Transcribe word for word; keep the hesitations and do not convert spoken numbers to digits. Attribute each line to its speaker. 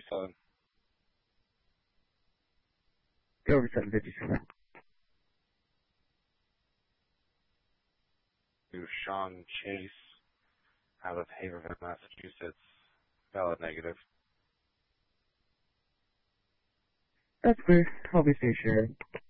Speaker 1: fifty-seven.
Speaker 2: Go over seven fifty-seven.
Speaker 1: To Sean Chase out of Haverhill, Massachusetts. Valid negative.
Speaker 2: That's clear. I'll be stationary.